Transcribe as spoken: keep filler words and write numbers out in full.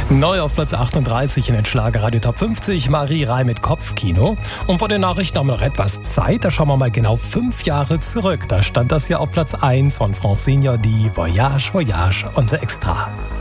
Neu auf Platz achtunddreißig in den Schlagerradio Top fünfzig, Marie Reim mit Kopfkino. Und vor den Nachrichten haben wir noch etwas Zeit, da schauen wir mal genau fünf Jahre zurück. Da stand das hier auf Platz eins von Francine Jordi, Voyage, Voyage, unser Extra.